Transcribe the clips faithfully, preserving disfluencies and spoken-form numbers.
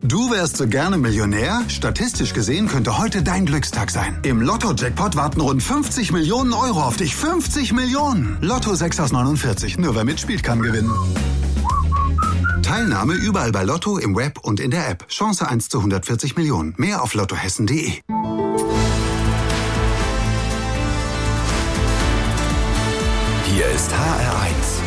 Du wärst so gerne Millionär? Statistisch gesehen könnte heute dein Glückstag sein. Im Lotto-Jackpot warten rund fünfzig Millionen Euro auf dich. fünfzig Millionen! Lotto sechs aus neunundvierzig. Nur wer mitspielt, kann gewinnen. Teilnahme überall bei Lotto, im Web und in der App. Chance eins zu hundertvierzig Millionen. Mehr auf lottohessen punkt de. Hier ist H R eins.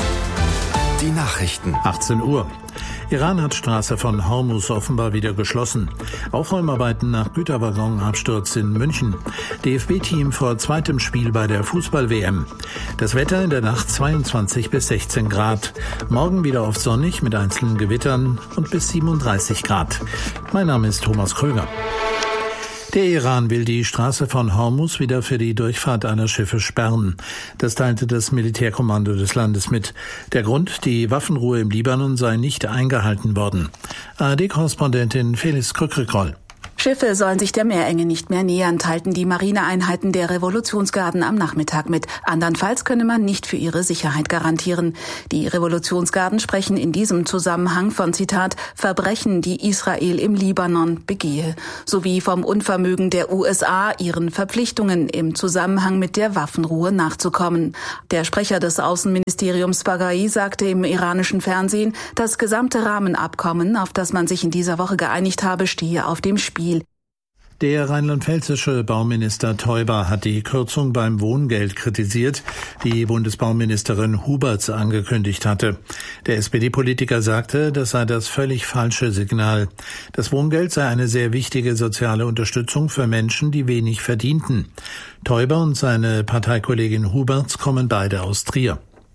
Die Nachrichten. achtzehn Uhr. Iran hat Straße von Hormuz offenbar wieder geschlossen. Aufräumarbeiten nach Güterwaggonabsturz in München. D F B-Team vor zweitem Spiel bei der Fußball-W M. Das Wetter in der Nacht zweiundzwanzig bis sechzehn Grad. Morgen wieder oft sonnig mit einzelnen Gewittern und bis siebenunddreißig Grad. Mein Name ist Thomas Kröger. Der Iran will die Straße von Hormuz wieder für die Durchfahrt einer Schiffe sperren. Das teilte das Militärkommando des Landes mit. Der Grund, die Waffenruhe im Libanon sei nicht eingehalten worden. A R D-Korrespondentin Felice Krückrikoll. Schiffe sollen sich der Meerenge nicht mehr nähern, teilten die Marineeinheiten der Revolutionsgarden am Nachmittag mit. Andernfalls könne man nicht für ihre Sicherheit garantieren. Die Revolutionsgarden sprechen in diesem Zusammenhang von, Zitat, Verbrechen, die Israel im Libanon begehe, sowie vom Unvermögen der U S A, ihren Verpflichtungen im Zusammenhang mit der Waffenruhe nachzukommen. Der Sprecher des Außenministeriums Baghai sagte im iranischen Fernsehen, das gesamte Rahmenabkommen, auf das man sich in dieser Woche geeinigt habe, stehe auf dem Spiel. Der rheinland-pfälzische Bauminister Teuber hat die Kürzung beim Wohngeld kritisiert, die Bundesbauministerin Huberts angekündigt hatte. Der S P D-Politiker sagte, das sei das völlig falsche Signal. Das Wohngeld sei eine sehr wichtige soziale Unterstützung für Menschen, die wenig verdienten. Teuber und seine Parteikollegin Huberts kommen beide aus Trier.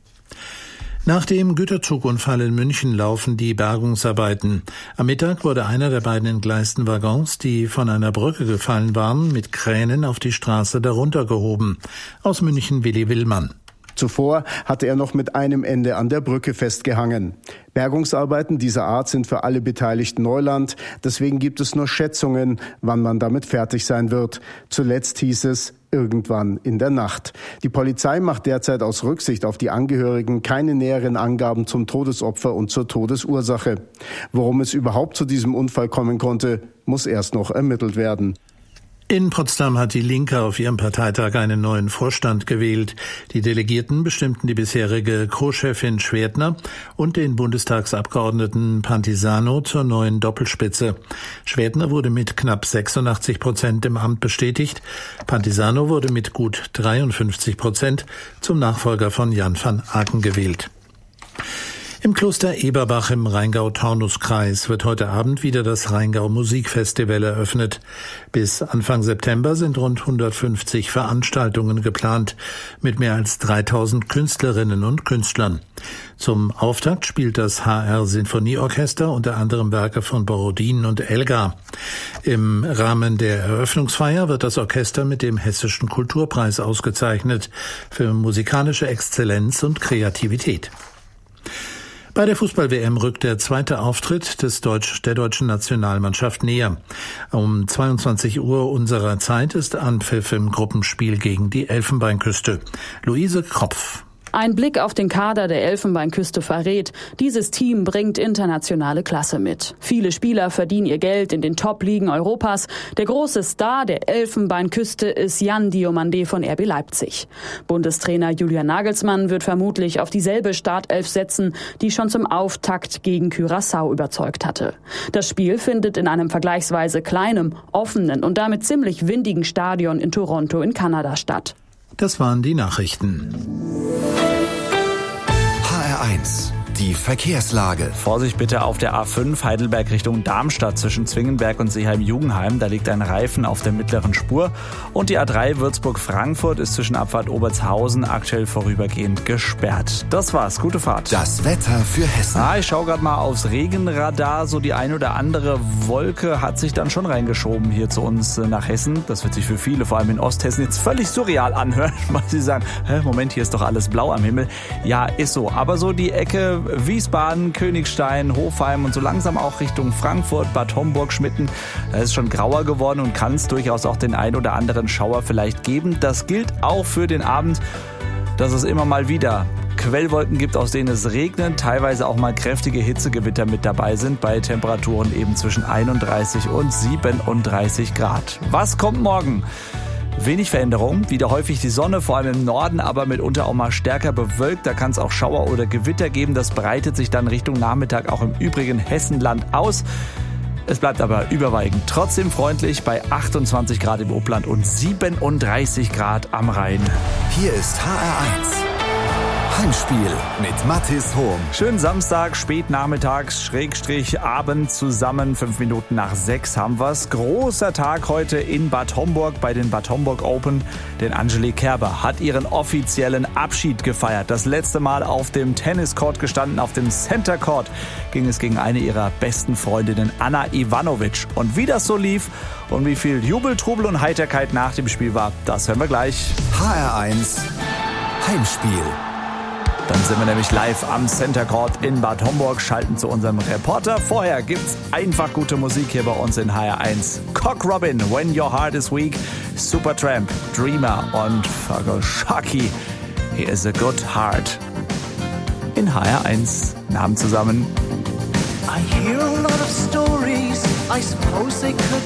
Nach dem Güterzugunfall in München laufen die Bergungsarbeiten. Am Mittag wurde einer der beiden entgleisten Waggons, die von einer Brücke gefallen waren, mit Kränen auf die Straße darunter gehoben. Aus München Willi Willmann. Zuvor hatte er noch mit einem Ende an der Brücke festgehangen. Bergungsarbeiten dieser Art sind für alle Beteiligten Neuland. Deswegen gibt es nur Schätzungen, wann man damit fertig sein wird. Zuletzt hieß es, irgendwann in der Nacht. Die Polizei macht derzeit aus Rücksicht auf die Angehörigen keine näheren Angaben zum Todesopfer und zur Todesursache. Worum es überhaupt zu diesem Unfall kommen konnte, muss erst noch ermittelt werden. In Potsdam hat die Linke auf ihrem Parteitag einen neuen Vorstand gewählt. Die Delegierten bestimmten die bisherige Co-Chefin Schwertner und den Bundestagsabgeordneten Pantisano zur neuen Doppelspitze. Schwertner wurde mit knapp sechsundachtzig Prozent im Amt bestätigt. Pantisano wurde mit gut dreiundfünfzig Prozent zum Nachfolger von Jan van Aken gewählt. Im Kloster Eberbach im Rheingau-Taunus-Kreis wird heute Abend wieder das Rheingau-Musikfestival eröffnet. Bis Anfang September sind rund hundertfünfzig Veranstaltungen geplant, mit mehr als dreitausend Künstlerinnen und Künstlern. Zum Auftakt spielt das H R-Sinfonieorchester unter anderem Werke von Borodin und Elgar. Im Rahmen der Eröffnungsfeier wird das Orchester mit dem Hessischen Kulturpreis ausgezeichnet für musikalische Exzellenz und Kreativität. Bei der Fußball-W M rückt der zweite Auftritt des Deutsch, der deutschen Nationalmannschaft näher. Um zweiundzwanzig Uhr unserer Zeit ist Anpfiff im Gruppenspiel gegen die Elfenbeinküste. Luise Kropf. Ein Blick auf den Kader der Elfenbeinküste verrät, dieses Team bringt internationale Klasse mit. Viele Spieler verdienen ihr Geld in den Top-Ligen Europas. Der große Star der Elfenbeinküste ist Jan Diomande von R B Leipzig. Bundestrainer Julian Nagelsmann wird vermutlich auf dieselbe Startelf setzen, die schon zum Auftakt gegen Curaçao überzeugt hatte. Das Spiel findet in einem vergleichsweise kleinen, offenen und damit ziemlich windigen Stadion in Toronto in Kanada statt. Das waren die Nachrichten. H R eins. Die Verkehrslage. Vorsicht bitte auf der A fünf Heidelberg Richtung Darmstadt zwischen Zwingenberg und Seeheim-Jugenheim. Da liegt ein Reifen auf der mittleren Spur. Und die A drei Würzburg-Frankfurt ist zwischen Abfahrt Obertshausen aktuell vorübergehend gesperrt. Das war's. Gute Fahrt. Das Wetter für Hessen. Ah, ich schaue gerade mal aufs Regenradar. So die ein oder andere Wolke hat sich dann schon reingeschoben hier zu uns nach Hessen. Das wird sich für viele, vor allem in Osthessen, jetzt völlig surreal anhören, weil sie sagen, hä, Moment, hier ist doch alles blau am Himmel. Ja, ist so. Aber so die Ecke Wiesbaden, Königstein, Hofheim und so langsam auch Richtung Frankfurt, Bad Homburg, Schmitten. Da ist es schon grauer geworden und kann es durchaus auch den ein oder anderen Schauer vielleicht geben. Das gilt auch für den Abend, dass es immer mal wieder Quellwolken gibt, aus denen es regnet, teilweise auch mal kräftige Hitzegewitter mit dabei sind, bei Temperaturen eben zwischen einunddreißig und siebenunddreißig Grad. Was kommt morgen? Wenig Veränderung, wieder häufig die Sonne, vor allem im Norden, aber mitunter auch mal stärker bewölkt. Da kann es auch Schauer oder Gewitter geben. Das breitet sich dann Richtung Nachmittag auch im übrigen Hessenland aus. Es bleibt aber überwiegend trotzdem freundlich bei achtundzwanzig Grad im Upland und siebenunddreißig Grad am Rhein. Hier ist H R eins. Heimspiel mit Mathis Hohm. Schönen Samstag, spätnachmittags, Schrägstrich, Abend zusammen. Fünf Minuten nach sechs haben wir's. Großer Tag heute in Bad Homburg bei den Bad Homburg Open. Denn Angelique Kerber hat ihren offiziellen Abschied gefeiert. Das letzte Mal auf dem Tenniscourt gestanden, auf dem Center Court ging es gegen eine ihrer besten Freundinnen, Anna Ivanovic. Und wie das so lief und wie viel Jubel, Trubel und Heiterkeit nach dem Spiel war, das hören wir gleich. H R eins Heimspiel. Dann sind wir nämlich live am Center Court in Bad Homburg, schalten zu unserem Reporter. Vorher gibt's einfach gute Musik hier bei uns in H R eins. Cock Robin, When Your Heart is Weak, Supertramp, Dreamer und Fergal Sharkey, Here is a Good Heart. In H R eins, Namen zusammen. I hear a lot of stories, I suppose they could